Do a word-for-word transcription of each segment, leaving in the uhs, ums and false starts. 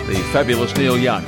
The fabulous Neil Young.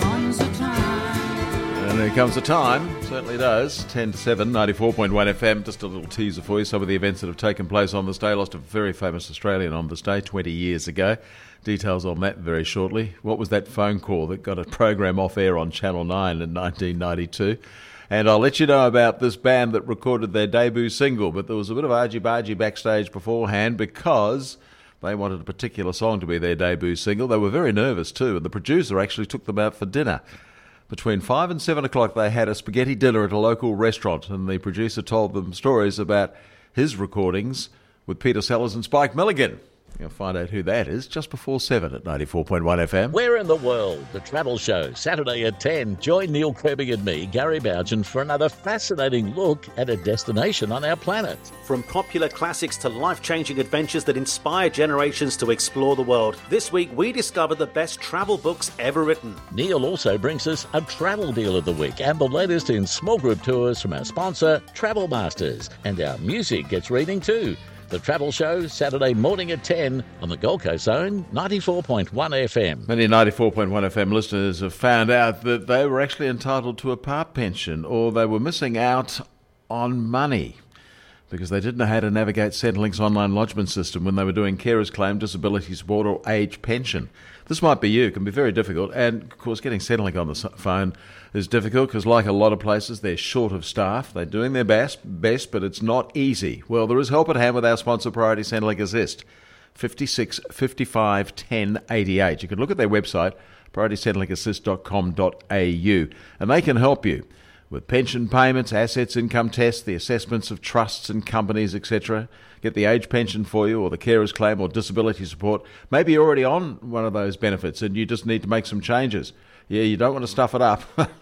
And there comes a time, certainly does, ten to seven, ninety-four point one F M. Just a little teaser for you, some of the events that have taken place on this day. Lost a very famous Australian on this day twenty years ago. Details on that very shortly. What was that phone call that got a program off air on Channel nine in nineteen ninety-two? And I'll let you know about this band that recorded their debut single, but there was a bit of argy-bargy backstage beforehand because they wanted a particular song to be their debut single. They were very nervous too, and the producer actually took them out for dinner. Between five and seven o'clock, they had a spaghetti dinner at a local restaurant, and the producer told them stories about his recordings with Peter Sellers and Spike Milligan. You'll find out who that is just before seven at ninety-four point one F M. Where in the world? The Travel Show, Saturday at ten. Join Neil Kirby and me, Gary Bougen, for another fascinating look at a destination on our planet. From popular classics to life-changing adventures that inspire generations to explore the world, this week we discover the best travel books ever written. Neil also brings us a travel deal of the week and the latest in small group tours from our sponsor, Travel Masters. And our music gets reading too. The Travel Show, Saturday morning at ten on the Gold Coast Zone, ninety-four point one F M. Many ninety-four point one F M listeners have found out that they were actually entitled to a PARP pension, or they were missing out on money because they didn't know how to navigate Centrelink's online lodgement system when they were doing carers claim, disability support or age pension. This might be you. It can be very difficult. And, of course, getting Centrelink on the phone is difficult because, like a lot of places, they're short of staff. They're doing their best, best, but it's not easy. Well, there is help at hand with our sponsor, Priority Centrelink Assist. fifty-six fifty-five ten eighty-eight. You can look at their website, priority centrelink assist dot com dot a u, and they can help you with pension payments, assets income tests, the assessments of trusts and companies, et cetera. Get the age pension for you, or the carer's claim, or disability support. Maybe you're already on one of those benefits and you just need to make some changes. Yeah, you don't want to stuff it up.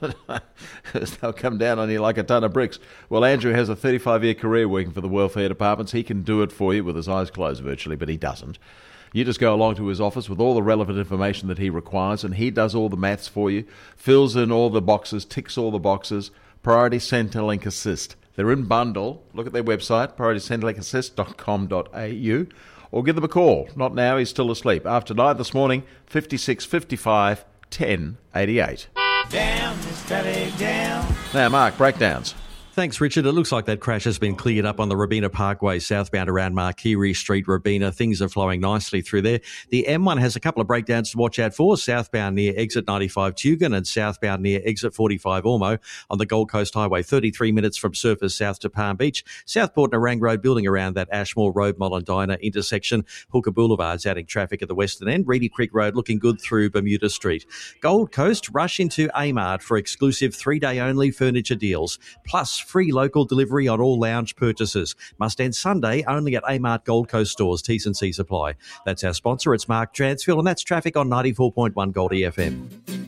They'll come down on you like a ton of bricks. Well, Andrew has a thirty-five-year career working for the welfare departments. He can do it for you with his eyes closed virtually, but he doesn't. You just go along to his office with all the relevant information that he requires, and he does all the maths for you, fills in all the boxes, ticks all the boxes. Priority Centrelink Assist. They're in bundle. Look at their website, priority centrelink assist dot com dot a u, or give them a call. Not now, he's still asleep. After nine this morning, fifty-six fifty-five ten eighty-eight. Down, steady down. Now, Mark, breakdowns. Thanks, Richard. It looks like that crash has been cleared up on the Robina Parkway southbound around Markiri Street, Robina. Things are flowing nicely through there. The M one has a couple of breakdowns to watch out for, southbound near exit ninety-five Tugun and southbound near exit forty-five Ormo on the Gold Coast Highway, thirty-three minutes from Surfers south to Palm Beach. Southport Narang Road building around that Ashmore Road Mollendina intersection. Hooker Boulevard's adding traffic at the western end. Reedy Creek Road looking good through Bermuda Street. Gold Coast, rush into Amart for exclusive three-day only furniture deals, plus free local delivery on all lounge purchases. Must end Sunday only at Amart Gold Coast stores. T's and C's apply. That's our sponsor. It's Mark Transfield, and that's traffic on ninety-four point one Goldie F M.